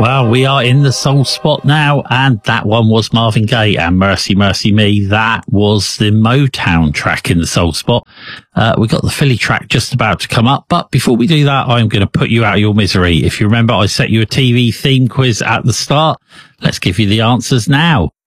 Well, we are in the soul spot now, and that one was Marvin Gaye, and Mercy Mercy Me, that was the Motown track in the soul spot. We got the Philly track just about to come up, but before we do that, I'm going to put you out of your misery. If you remember, I set you a TV theme quiz at the start. Let's give you the answers now.